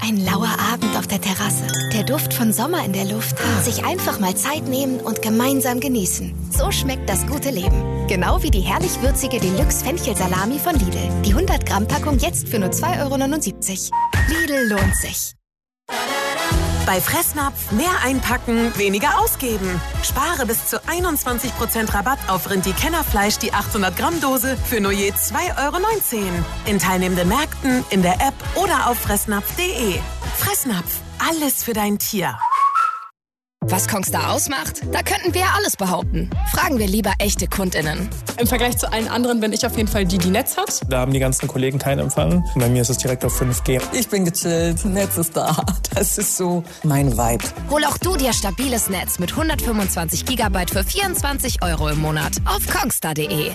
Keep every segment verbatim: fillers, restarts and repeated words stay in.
Ein lauer Abend auf der Terrasse. Der Duft von Sommer in der Luft. Sich einfach mal Zeit nehmen und gemeinsam genießen. So schmeckt das gute Leben. Genau wie die herrlich würzige Deluxe-Fenchel-Salami von Lidl. Die hundert Gramm Packung jetzt für nur zwei Euro neunundsiebzig. Lidl lohnt sich. Bei Fressnapf mehr einpacken, weniger ausgeben. Spare bis zu einundzwanzig Prozent Rabatt auf Rindi-Kennerfleisch, die achthundert Gramm Dose für nur je zwei Euro neunzehn. In teilnehmenden Märkten, in der App oder auf fressnapf punkt de. Fressnapf, alles für dein Tier. Was Kongstar ausmacht? Da könnten wir alles behaupten. Fragen wir lieber echte KundInnen. Im Vergleich zu allen anderen bin ich auf jeden Fall die, die Netz hat. Da haben die ganzen Kollegen keinen Empfang. Bei mir ist es direkt auf fünf G. Ich bin gechillt, Netz ist da. Das ist so mein Vibe. Hol auch du dir stabiles Netz mit hundertfünfundzwanzig Gigabyte für vierundzwanzig Euro im Monat auf kongstar punkt de.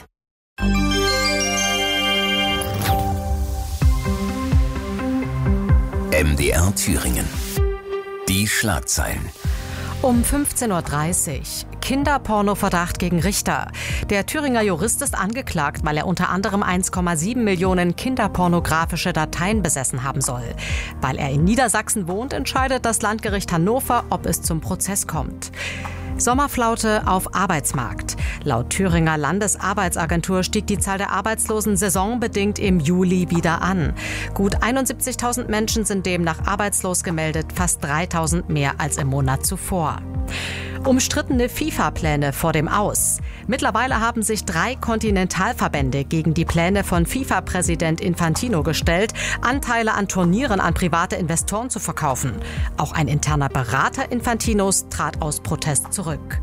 M D R Thüringen. Die Schlagzeilen. Um fünfzehn Uhr dreißig. Kinderpornoverdacht gegen Richter. Der Thüringer Jurist ist angeklagt, weil er unter anderem eins Komma sieben Millionen kinderpornografische Dateien besessen haben soll. Weil er in Niedersachsen wohnt, entscheidet das Landgericht Hannover, ob es zum Prozess kommt. Sommerflaute auf Arbeitsmarkt. Laut Thüringer Landesarbeitsagentur stieg die Zahl der Arbeitslosen saisonbedingt im Juli wieder an. Gut einundsiebzigtausend Menschen sind demnach arbeitslos gemeldet, fast dreitausend mehr als im Monat zuvor. Umstrittene FIFA-Pläne vor dem Aus. Mittlerweile haben sich drei Kontinentalverbände gegen die Pläne von FIFA-Präsident Infantino gestellt, Anteile an Turnieren an private Investoren zu verkaufen. Auch ein interner Berater Infantinos trat aus Protest zurück.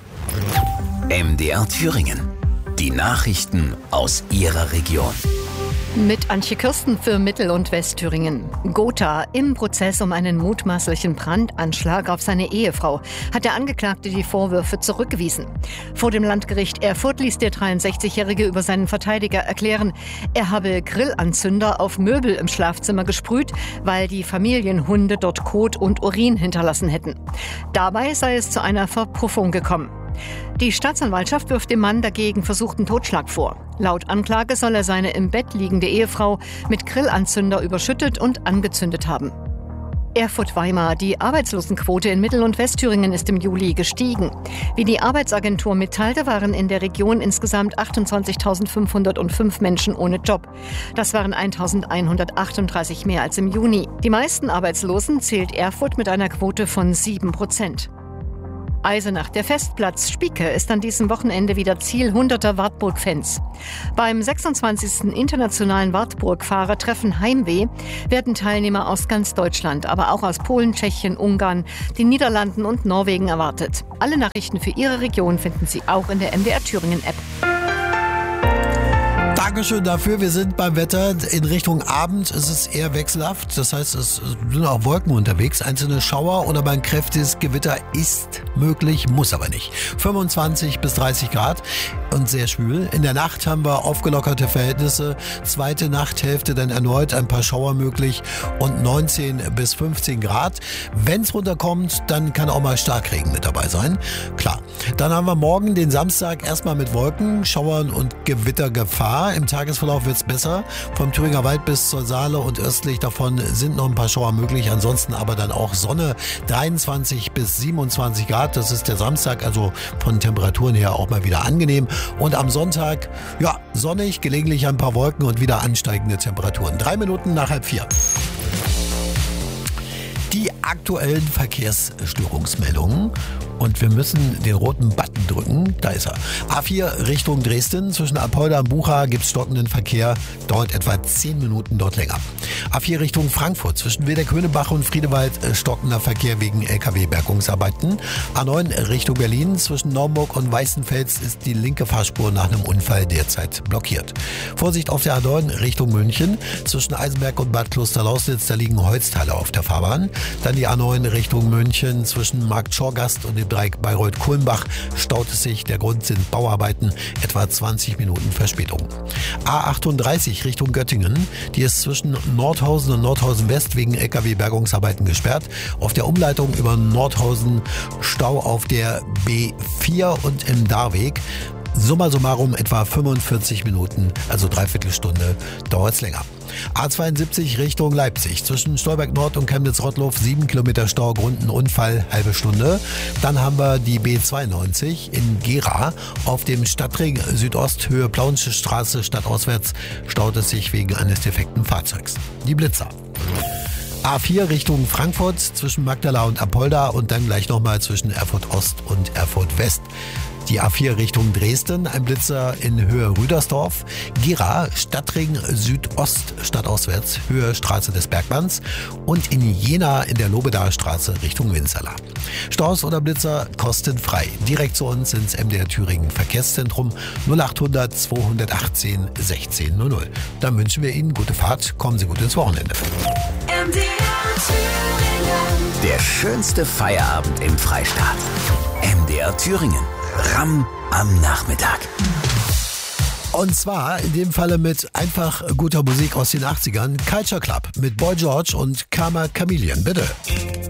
M D R Thüringen. Die Nachrichten aus Ihrer Region. Mit Antje Kirsten für Mittel- und Westthüringen. Gotha im Prozess um einen mutmaßlichen Brandanschlag auf seine Ehefrau hat der Angeklagte die Vorwürfe zurückgewiesen. Vor dem Landgericht Erfurt ließ der dreiundsechzigjährige über seinen Verteidiger erklären, er habe Grillanzünder auf Möbel im Schlafzimmer gesprüht, weil die Familienhunde dort Kot und Urin hinterlassen hätten. Dabei sei es zu einer Verpuffung gekommen. Die Staatsanwaltschaft wirft dem Mann dagegen versuchten Totschlag vor. Laut Anklage soll er seine im Bett liegende Ehefrau mit Grillanzünder überschüttet und angezündet haben. Erfurt-Weimar. Die Arbeitslosenquote in Mittel- und Westthüringen ist im Juli gestiegen. Wie die Arbeitsagentur mitteilte, waren in der Region insgesamt achtundzwanzigtausendfünfhundertfünf Menschen ohne Job. Das waren eintausendeinhundertachtunddreißig mehr als im Juni. Die meisten Arbeitslosen zählt Erfurt mit einer Quote von sieben Prozent. Eisenach. Der Festplatz Spieke ist an diesem Wochenende wieder Ziel hunderter Wartburg-Fans. Beim sechsundzwanzigsten internationalen Wartburg-Fahrertreffen Heimweh werden Teilnehmer aus ganz Deutschland, aber auch aus Polen, Tschechien, Ungarn, den Niederlanden und Norwegen erwartet. Alle Nachrichten für Ihre Region finden Sie auch in der M D R Thüringen-App. Dankeschön dafür. Wir sind beim Wetter. In Richtung Abend ist es eher wechselhaft. Das heißt, es sind auch Wolken unterwegs. Einzelne Schauer oder ein kräftiges Gewitter ist möglich, muss aber nicht. fünfundzwanzig bis dreißig Grad und sehr schwül. In der Nacht haben wir aufgelockerte Verhältnisse. Zweite Nachthälfte dann erneut ein paar Schauer möglich und neunzehn bis fünfzehn Grad. Wenn es runterkommt, dann kann auch mal Starkregen mit dabei sein. Klar. Dann haben wir morgen den Samstag erstmal mit Wolken, Schauern und Gewittergefahr. Im Tagesverlauf wird es besser. Vom Thüringer Wald bis zur Saale und östlich davon sind noch ein paar Schauer möglich. Ansonsten aber dann auch Sonne, dreiundzwanzig bis siebenundzwanzig Grad. Das ist der Samstag, also von Temperaturen her auch mal wieder angenehm. Und am Sonntag, ja, sonnig, gelegentlich ein paar Wolken und wieder ansteigende Temperaturen. Drei Minuten nach halb vier. Die aktuellen Verkehrsstörungsmeldungen. Und wir müssen den roten Button drücken. Da ist er. A vier Richtung Dresden. Zwischen Apolda und Bucha gibt es stockenden Verkehr. Dauert etwa zehn Minuten dort länger. A vier Richtung Frankfurt. Zwischen Wedekönigbach und Friedewald stockender Verkehr wegen L K W-Bergungsarbeiten. A neun Richtung Berlin. Zwischen Naumburg und Weißenfels ist die linke Fahrspur nach einem Unfall derzeit blockiert. Vorsicht auf der A neun Richtung München. Zwischen Eisenberg und Bad Klosterlausnitz, da liegen Holzteile auf der Fahrbahn. Dann die A neun Richtung München. Zwischen Markt Schorgast und dem Dreieck Bayreuth-Kulmbach staut es sich. Der Grund sind Bauarbeiten, etwa zwanzig Minuten Verspätung. A achtunddreißig Richtung Göttingen. Die ist zwischen Nordhausen und Nordhausen West wegen L K W-Bergungsarbeiten gesperrt. Auf der Umleitung über Nordhausen Stau auf der B vier und im Darweg. Summa summarum etwa fünfundvierzig Minuten, also dreiviertel Stunde dauert es länger. A zweiundsiebzig Richtung Leipzig. Zwischen Stolberg Nord und Chemnitz-Rottloff sieben Kilometer Stau, Grund ein Unfall, halbe Stunde. Dann haben wir die B zweiundneunzig in Gera. Auf dem Stadtring Südost Höhe Plauensche Straße stadtauswärts staut es sich wegen eines defekten Fahrzeugs. Die Blitzer. A vier Richtung Frankfurt zwischen Magdala und Apolda und dann gleich nochmal zwischen Erfurt Ost und Erfurt West. Die A vier Richtung Dresden, ein Blitzer in Höhe Rüdersdorf. Gera, Stadtring Südost, stadtauswärts, Höhe Straße des Bergmanns. Und in Jena in der Lobedaer Straße Richtung Winzerla. Staus oder Blitzer kostenfrei. Direkt zu uns ins M D R Thüringen Verkehrszentrum null achthundert zweihundertachtzehn sechzehn null null. Dann wünschen wir Ihnen gute Fahrt, kommen Sie gut ins Wochenende. M D R Thüringen. Der schönste Feierabend im Freistaat. M D R Thüringen. Ram am Nachmittag. Und zwar in dem Falle mit einfach guter Musik aus den achtzigern. Culture Club mit Boy George und Karma Chameleon. Bitte.